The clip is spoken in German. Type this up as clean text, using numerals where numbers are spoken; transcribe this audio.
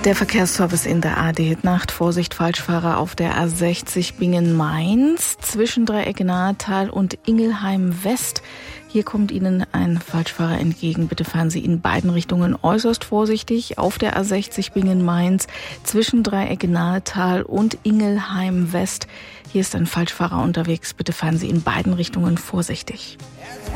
Der Verkehrsservice in der ARD-Nacht. Vorsicht, Falschfahrer auf der A60 Bingen-Mainz zwischen Dreieck-Nahetal und Ingelheim-West. Hier kommt Ihnen ein Falschfahrer entgegen. Bitte fahren Sie in beiden Richtungen äußerst vorsichtig. Auf der A60 Bingen-Mainz zwischen Dreieck-Nahetal und Ingelheim-West. Hier ist ein Falschfahrer unterwegs. Bitte fahren Sie in beiden Richtungen vorsichtig.